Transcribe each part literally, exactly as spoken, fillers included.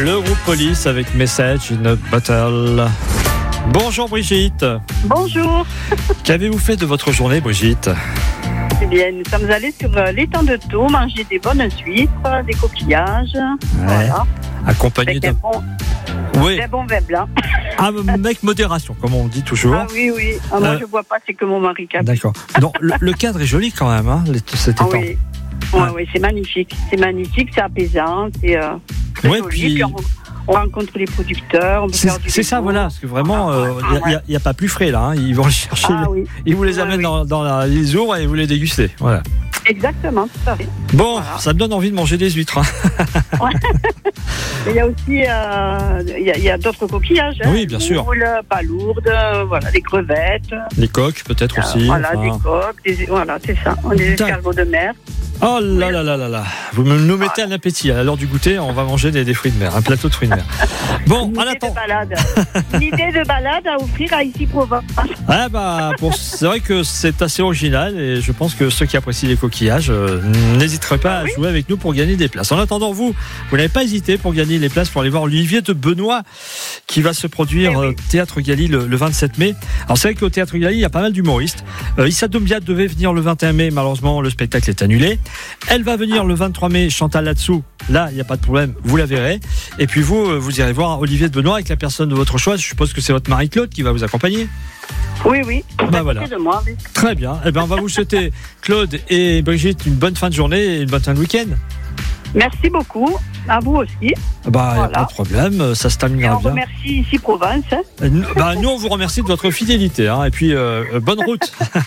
Le groupe Police avec Message in a Bottle. Bonjour Brigitte. Bonjour. Qu'avez-vous fait de votre journée, Brigitte? Eh bien, nous sommes allés sur euh, l'étang de Thau manger des bonnes huîtres, des coquillages. Ouais. Voilà. Accompagné Avec d'un un bon, oui. d'un bon vin blanc. Ah, avec modération, comme on dit toujours. Ah oui, oui. Ah, moi, Euh, je ne bois pas, c'est que mon mari qui a bu. D'accord. Non, le, le cadre est joli quand même, hein, cet Ah étang. oui. Ouais, Ah. oui, c'est magnifique. C'est magnifique, c'est apaisant, c'est euh, très Ouais, joli. puis- Puis on, on rencontre les producteurs. On peut C'est, faire du c'est ça, vélo. voilà, parce que vraiment, Ah, il ouais. n'y a, a pas plus frais là. Hein. Ils vont les chercher, Ah oui. ils vous les Ouais, amènent oui. dans, dans la, les ours et vous les dégustez. Voilà. Exactement, tout à fait. Bon, Voilà. ça me donne envie de manger des huîtres. Hein. Mais il y a aussi euh, il y a, il y a d'autres coquillages. Hein, Oui, bien sûr. Moules, palourdes, euh, voilà, des crevettes. Les coques, peut-être Euh, aussi. voilà, enfin. des coques, des, voilà, c'est ça. Des Putain. escargots de mer. Oh là là là là là. Vous me- nous mettez un appétit. À l'heure du goûter, on va manger des, des fruits de mer, un plateau de fruits de mer. Bon, Une en idée de attendant. balade. Une idée de balade à offrir à Ici Provence. Ah bah, pour- c'est vrai que c'est assez original et je pense que ceux qui apprécient les coquillages euh, n'hésiteraient pas à Oui. jouer avec nous pour gagner des places. En attendant, vous, vous n'avez pas hésité pour gagner les places pour aller voir Olivier de Benoît qui va se produire Eh oui. euh, Théâtre Gali le, le vingt-sept mai. Alors c'est vrai qu'au Théâtre Gali, il y a pas mal d'humoristes. Euh, Issa Doumbia devait venir le vingt et un mai, malheureusement le spectacle est annulé. Elle va venir le vingt-trois mai, Chantal là-dessous. Là, il n'y a pas de problème, vous la verrez. Et puis vous, euh, vous irez voir Olivier de Benoît avec la personne de votre choix. Je suppose que c'est votre mari Claude qui va vous accompagner. Oui, oui. Bah À voilà. côté de moi, oui. Très bien. Eh ben, on va vous souhaiter, Claude et Brigitte, une bonne fin de journée et une bonne fin de week-end. Merci beaucoup. À vous aussi. Bah, y a Voilà. pas de problème, ça se Et terminera on bien. remercie Ici Provence. hein. Euh, nous- Bah, nous, on vous remercie de votre fidélité. Hein, et puis, euh, euh, bonne route.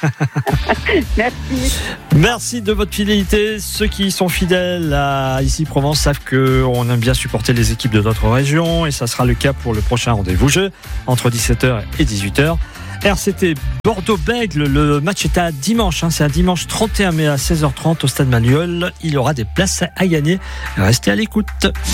Merci. Merci de votre fidélité. Ceux qui sont fidèles à Ici Provence savent qu'on aime bien supporter les équipes de notre région. Et ça sera le cas pour le prochain rendez-vous jeu, entre dix-sept heures et dix-huit heures. R C T Bordeaux-Bègles, le match est à dimanche, hein, c'est un dimanche trente et un mai à seize heures trente au Stade Malluol. Il y aura des places à gagner. Restez à l'écoute.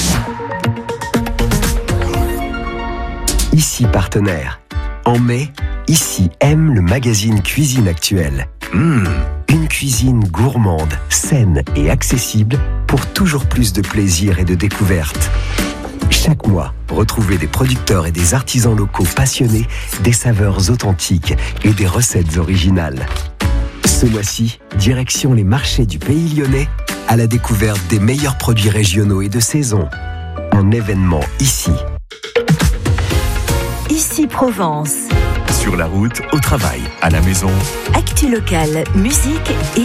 Ici partenaire. En mai, Ici aime le magazine Cuisine Actuelle. Mmh, une cuisine gourmande, saine et accessible pour toujours plus de plaisir et de découverte. Chaque mois, retrouvez des producteurs et des artisans locaux passionnés, des saveurs authentiques et des recettes originales. Ce mois-ci, direction les marchés du Pays Lyonnais à la découverte des meilleurs produits régionaux et de saison. Un événement ici. Ici Provence. Sur la route, au travail, à la maison. Actu locale, musique et